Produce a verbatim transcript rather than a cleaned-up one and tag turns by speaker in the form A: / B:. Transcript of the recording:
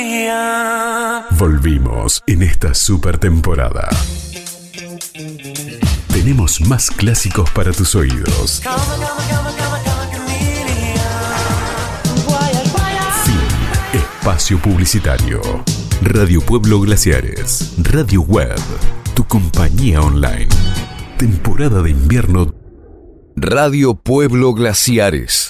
A: Volvimos en esta super temporada. Tenemos más clásicos para tus oídos. Fin. Espacio publicitario. Radio Pueblo Glaciares. Radio Web. Tu compañía online. Temporada de invierno.
B: Radio Pueblo Glaciares.